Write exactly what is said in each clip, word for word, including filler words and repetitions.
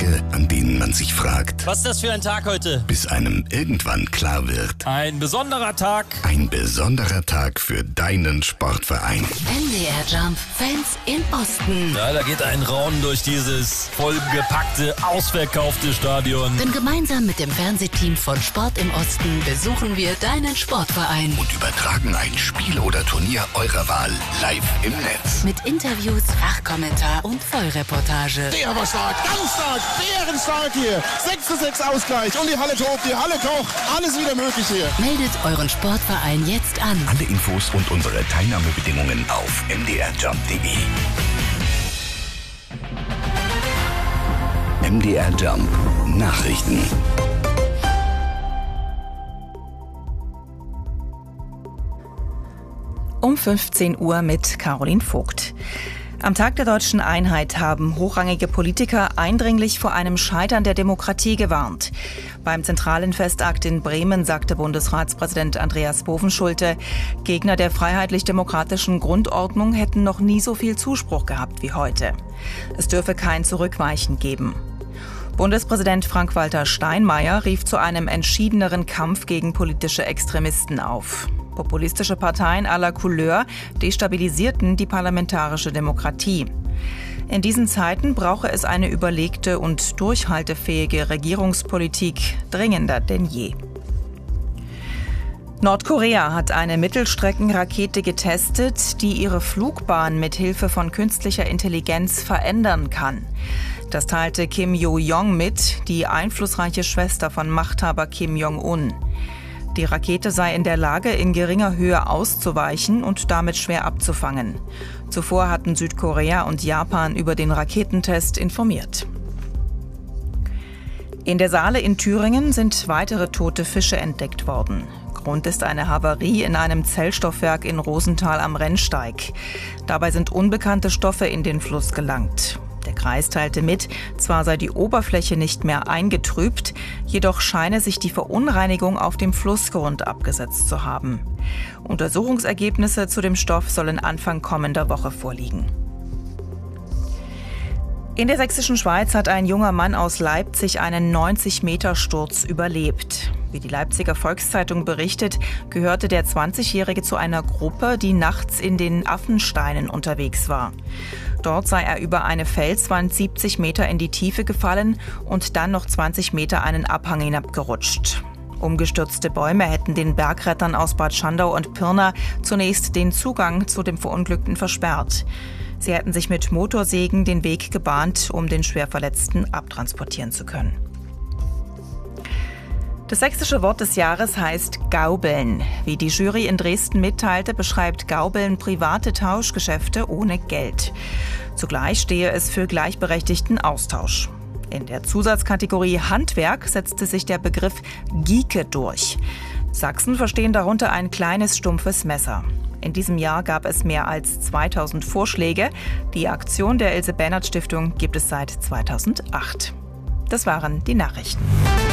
Tage, an denen man sich fragt, was ist das für ein Tag heute? Bis einem irgendwann klar wird, ein besonderer Tag. Ein besonderer Tag für deinen Sportverein. M D R Jump Fans im Osten. Ja, da geht ein Raunen durch dieses vollgepackte, ausverkaufte Stadion. Denn gemeinsam mit dem Fernsehteam von Sport im Osten besuchen wir deinen Sportverein. Und übertragen ein Spiel oder Turnier eurer Wahl live im Netz. Mit Interviews, Fachkommentar und Vollreportage. Der war stark, ganz stark, bärenstark hier. sechs zu sechs Ausgleich und die Halle tobt, die Halle kocht. Alles wieder möglich hier. Meldet euren Sportverein jetzt an. Alle Infos und unsere Teilnahmebedingungen auf m d r jump punkt d e. M D R Jump Nachrichten. Um fünfzehn Uhr mit Caroline Vogt. Am Tag der deutschen Einheit haben hochrangige Politiker eindringlich vor einem Scheitern der Demokratie gewarnt. Beim zentralen Festakt in Bremen sagte Bundesratspräsident Andreas Bovenschulte, Gegner der freiheitlich-demokratischen Grundordnung hätten noch nie so viel Zuspruch gehabt wie heute. Es dürfe kein Zurückweichen geben. Bundespräsident Frank-Walter Steinmeier rief zu einem entschiedeneren Kampf gegen politische Extremisten auf. Populistische Parteien aller Couleur destabilisierten die parlamentarische Demokratie. In diesen Zeiten brauche es eine überlegte und durchhaltefähige Regierungspolitik dringender denn je. Nordkorea hat eine Mittelstreckenrakete getestet, die ihre Flugbahn mit Hilfe von künstlicher Intelligenz verändern kann. Das teilte Kim Yo-jong mit, die einflussreiche Schwester von Machthaber Kim Jong-un. Die Rakete sei in der Lage, in geringer Höhe auszuweichen und damit schwer abzufangen. Zuvor hatten Südkorea und Japan über den Raketentest informiert. In der Saale in Thüringen sind weitere tote Fische entdeckt worden. Grund ist eine Havarie in einem Zellstoffwerk in Rosenthal am Rennsteig. Dabei sind unbekannte Stoffe in den Fluss gelangt. Der Kreis teilte mit, zwar sei die Oberfläche nicht mehr eingetrübt, jedoch scheine sich die Verunreinigung auf dem Flussgrund abgesetzt zu haben. Untersuchungsergebnisse zu dem Stoff sollen Anfang kommender Woche vorliegen. In der sächsischen Schweiz hat ein junger Mann aus Leipzig einen neunzig-Meter-Sturz überlebt. Wie die Leipziger Volkszeitung berichtet, gehörte der zwanzigjährige zu einer Gruppe, die nachts in den Affensteinen unterwegs war. Dort sei er über eine Felswand siebzig Meter in die Tiefe gefallen und dann noch zwanzig Meter einen Abhang hinabgerutscht. Umgestürzte Bäume hätten den Bergrettern aus Bad Schandau und Pirna zunächst den Zugang zu dem Verunglückten versperrt. Sie hätten sich mit Motorsägen den Weg gebahnt, um den Schwerverletzten abtransportieren zu können. Das sächsische Wort des Jahres heißt Gaubeln. Wie die Jury in Dresden mitteilte, beschreibt Gaubeln private Tauschgeschäfte ohne Geld. Zugleich stehe es für gleichberechtigten Austausch. In der Zusatzkategorie Handwerk setzte sich der Begriff Gieke durch. Sachsen verstehen darunter ein kleines, stumpfes Messer. In diesem Jahr gab es mehr als zweitausend Vorschläge. Die Aktion der Ilse-Bernhard-Stiftung gibt es seit zweitausendacht. Das waren die Nachrichten.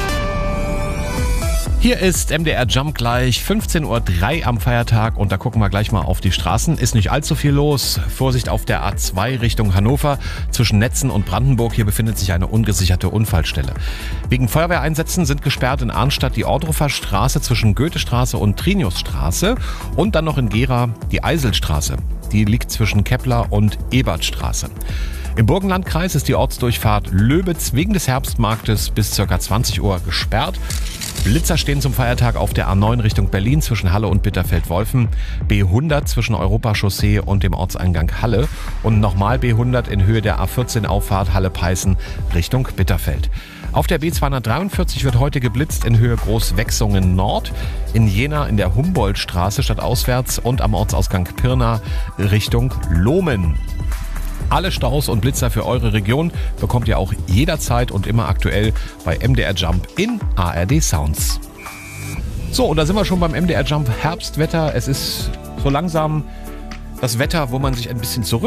Hier ist M D R Jump gleich fünfzehn Uhr drei am Feiertag und da gucken wir gleich mal auf die Straßen. Ist nicht allzu viel los. Vorsicht auf der A zwei Richtung Hannover zwischen Netzen und Brandenburg. Hier befindet sich eine ungesicherte Unfallstelle. Wegen Feuerwehreinsätzen sind gesperrt in Arnstadt die Ordrufer Straße zwischen Goethestraße und Triniusstraße und dann noch in Gera die Eiselstraße. Die liegt zwischen Kepler und Ebertstraße. Im Burgenlandkreis ist die Ortsdurchfahrt Löbitz wegen des Herbstmarktes bis ca. zwanzig Uhr gesperrt. Blitzer stehen zum Feiertag auf der A neun Richtung Berlin zwischen Halle und Bitterfeld-Wolfen, B hundert zwischen Europachaussee und dem Ortseingang Halle und nochmal B hundert in Höhe der A vierzehn Auffahrt Halle-Peißen Richtung Bitterfeld. Auf der B zweihundertdreiundvierzig wird heute geblitzt in Höhe Großwechsungen Nord, in Jena in der Humboldtstraße stadtauswärts und am Ortsausgang Pirna Richtung Lohmen. Alle Staus und Blitzer für eure Region bekommt ihr auch jederzeit und immer aktuell bei M D R Jump in A R D Sounds. So, und da sind wir schon beim M D R Jump Herbstwetter. Es ist so langsam das Wetter, wo man sich ein bisschen zurück